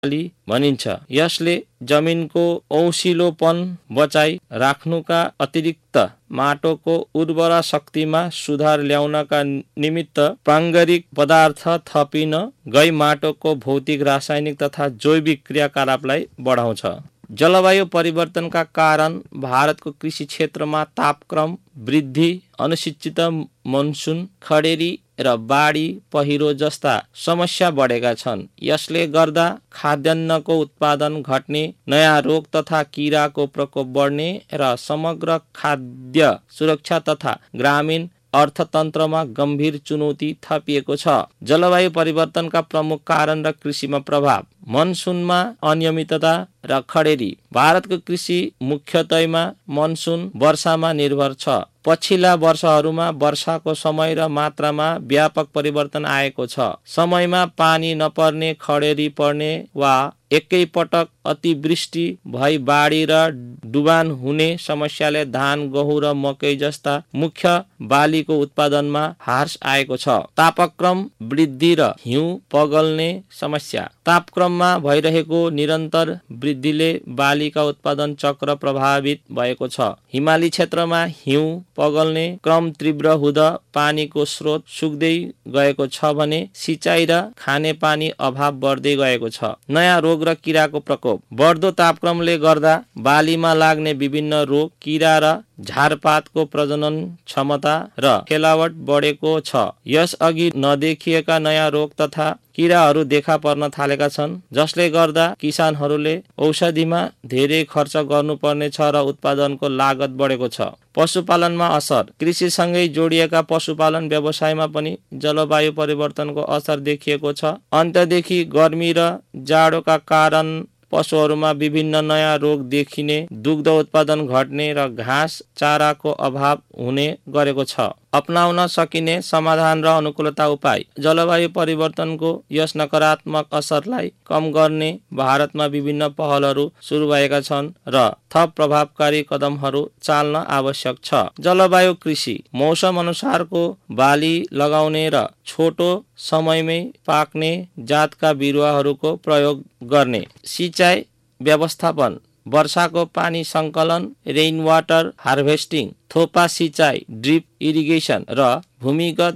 बाली भनिन्छ। यसले जमिनको औसिलोपन बचाई राख्नुका अतिरिक्त माटोको उर्वरा शक्तिमा सुधार ल्याउनका निमित्त प्राङ्गारिक पदार्थ थपिन गई माटोको भौतिक, रासायनिक तथा जैविक क्रियाकलापलाई बढाउँछ। जलवायु परिवर्तनका कारण भारतको कृषि क्षेत्रमा तापक्रम वृद्धि, अनुसूचित मनसुन, खडेरी र बाढी पहिरो जस्ता समस्या बढेका छन्। यसले गर्दा खाद्यान्नको उत्पादन घट्ने, नयाँ रोग तथा किराको प्रकोप बढ्ने र समग्र खाद्य सुरक्षा तथा ग्रामीण अर्थतन्त्रमा गम्भीर चुनौती थपिएको छ। जलवायु परिवर्तनका प्रमुख कारण र कृषिमा प्रभाव। मनसुनमा अनियमितता र खडेरी। भारतको कृषि मुख्यतया मनसुन वर्षामा निर्भर छ। पछिल्ला वर्षहरूमा वर्षाको समय र मात्रामा व्यापक परिवर्तन आएको छ। समयमा पानी नपर्ने, खडेरी पर्ने वा एकैपटक अतिवृष्टि भई बाढी र डुबान हुने समस्याले धान, गहुँ र मकै जस्ता मुख्य बालीको उत्पादनमा ह्रास आएको छ। तापक्रम वृद्धि र हिउँ पगल्ने समस्या। तापक्रममा भइरहेको निरन्तर वृद्धिले बालीका उत्पादन चक्र प्रभावित भएको छ। हिमाली क्षेत्रमा हिउँ पगल्ने क्रम तीव्र हुँदा पानीको स्रोत सुक्दै गएको छ भने सिँचाइ र खानेपानी अभाव बढ्दै गएको छ। नयाँ रोग र किराको प्रकोप। बढ्दो तापक्रमले गर्दा बालीमा लाग्ने विभिन्न रोग, किरा र झारपातको प्रजनन क्षमता र फैलावट बढेको छ। यसअघि नदेखिएका नयाँ रोग तथा किराहरू देखा पर्न थालेका छन्, जसले गर्दा किसानहरूले औषधिमा धेरै खर्च गर्नुपर्ने छ र उत्पादनको लागत बढेको छ। पशुपालनमा असर। कृषिसँगै जोडिएका पशुपालन व्यवसायमा पनि जलवायु परिवर्तनको असर देखिएको छ। अन्त्यदेखि गर्मी र जाडोका कारण पशुहरूमा विभिन्न नयाँ रोग देखिने, दुग्ध उत्पादन घट्ने र घाँस चाराको अभाव हुने गरेको छ। अपनाउन सकिने समाधान र अनुकूलता उपाय। जलवायु परिवर्तनको यस नकारात्मक असरलाई कम गर्ने भारतमा विभिन्न पहलहरू सुरु भएका छन् र थप प्रभावकारी कदमहरू चाल्न आवश्यक छ। जलवायु कृषि। मौसम अनुसारको बाली लगाउने र छोटो समयमै पाक्ने जातका बिरुवाहरूको प्रयोग गर्ने। सिँचाइ व्यवस्थापन। वर्षाको पानी सङ्कलन, रेन वाटर हार्भेस्टिङ, थोपा सिँचाइ, ड्रिप इरिगेसन र भूमिगत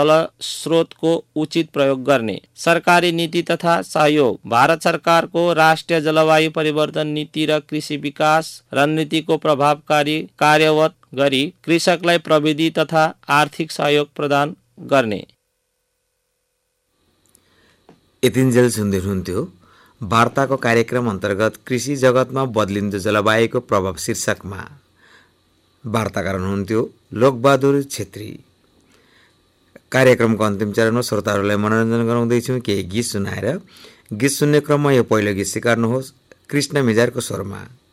जलस्रोतको उचित प्रयोग गर्ने। सरकारी नीति तथा सहयोग। भारत सरकारको राष्ट्रिय जलवायु परिवर्तन नीति र कृषि विकास रणनीतिको प्रभावकारी कार्यवत गरी कृषकलाई प्रविधि तथा आर्थिक सहयोग प्रदान गर्ने। यतिन्जेल सुन्दै हुनुहुन्थ्यो वार्ताको कार्यक्रम अन्तर्गत कृषि जगतमा बदलिँदो जलवायुको प्रभाव शीर्षकमा। वार्ताकार हुनुहुन्थ्यो लोकबहादुर छेत्री। कार्यक्रमको अन्तिम चरणमा श्रोताहरूलाई मनोरञ्जन गराउँदैछौँ केही गीत सुनाएर। गीत सुन्ने क्रममा यो पहिलो गीत स्वीकार्नुहोस् कृष्ण मिजारको स्वरमा।